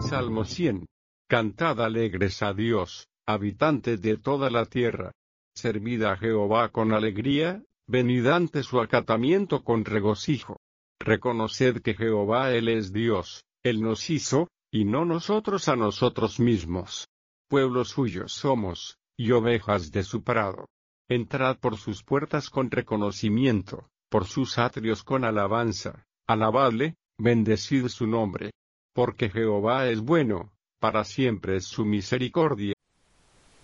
Salmo 100. Cantad alegres a Dios, habitantes de toda la tierra. Servid a Jehová con alegría, venid ante su acatamiento con regocijo. Reconoced que Jehová Él es Dios, Él nos hizo, y no nosotros a nosotros mismos. Pueblo suyo somos, y ovejas de su prado. Entrad por sus puertas con reconocimiento, por sus atrios con alabanza, alabadle, bendecid su nombre. Porque Jehová es bueno, para siempre es su misericordia,